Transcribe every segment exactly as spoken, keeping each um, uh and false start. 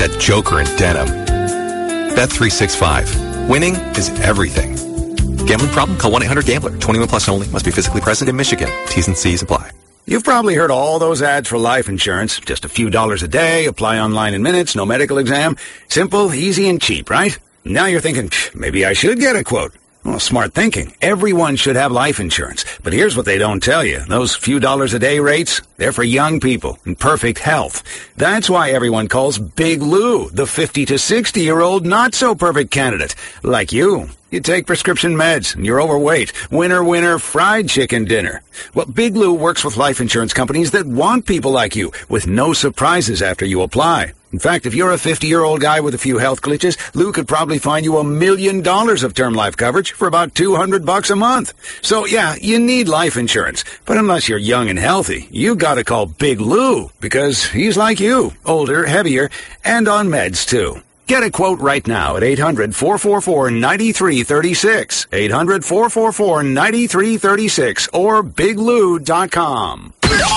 that joker in denim. Bet three sixty-five. Winning is everything. Gambling problem? Call one eight hundred gambler. twenty-one plus only. Must be physically present in Michigan. T's and C's apply. You've probably heard all those ads for life insurance. Just a few dollars a day, apply online in minutes, no medical exam. Simple, easy, and cheap, right? Now you're thinking, maybe I should get a quote. Well, smart thinking. Everyone should have life insurance. But here's what they don't tell you. Those few dollars a day rates, they're for young people in perfect health. That's why everyone calls Big Lou the fifty to sixty-year-old not-so-perfect candidate. Like you. You take prescription meds, and you're overweight. Winner, winner, fried chicken dinner. Well, Big Lou works with life insurance companies that want people like you, with no surprises after you apply. In fact, if you're a fifty-year-old guy with a few health glitches, Lou could probably find you a million dollars of term life coverage for about two hundred bucks a month. So, yeah, you need life insurance. But unless you're young and healthy, you gotta call Big Lou, because he's like you, older, heavier, and on meds, too. Get a quote right now at eight hundred, four four four, nine three three six, eight hundred, four four four, nine three three six, or big lou dot com.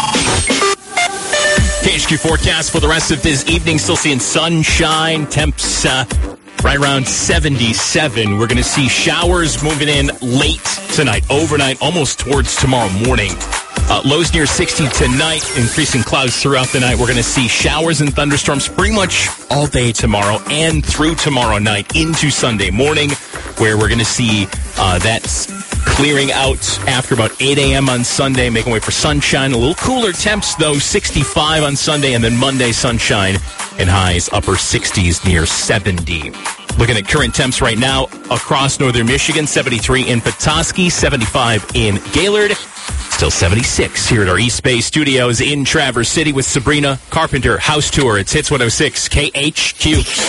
K H Q forecast for the rest of this evening. Still seeing sunshine, temps uh, right around seventy-seven. We're going to see showers moving in late tonight, overnight, almost towards tomorrow morning. Uh, lows near sixty tonight, increasing clouds throughout the night. We're going to see showers and thunderstorms pretty much all day tomorrow and through tomorrow night into Sunday morning, where we're going to see uh, that clearing out after about eight a.m. on Sunday, making way for sunshine. A little cooler temps, though, sixty-five on Sunday, and then Monday sunshine and highs upper sixties near seventy. Looking at current temps right now across northern Michigan, seventy-three in Petoskey, seventy-five in Gaylord. Still seventy-six here at our East Bay studios in Traverse City with Sabrina Carpenter. House tour. It's Hits one oh six K H Q.